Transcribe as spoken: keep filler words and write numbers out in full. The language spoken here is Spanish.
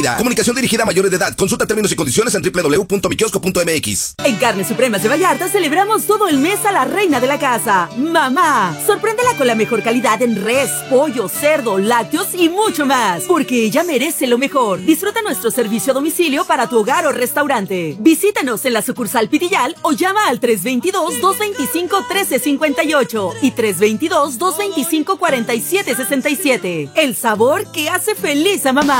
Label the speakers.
Speaker 1: Comunicación dirigida a mayores de edad. Consulta términos y condiciones en doble u doble u doble u punto mi kiosco punto m x.
Speaker 2: En Carnes Supremas de Vallarta celebramos todo el mes a la reina de la casa, mamá. Sorpréndela con la mejor calidad en res, pollo, cerdo, lácteos y mucho más, porque ella merece lo mejor. Disfruta nuestro servicio a domicilio para tu hogar o restaurante. Visítanos en la sucursal Pitillal o llama al tres veintidós, dos veinticinco, trece cincuenta y ocho y tres veintidós, dos veinticinco, cuarenta y siete sesenta y siete. El sabor que hace feliz a mamá.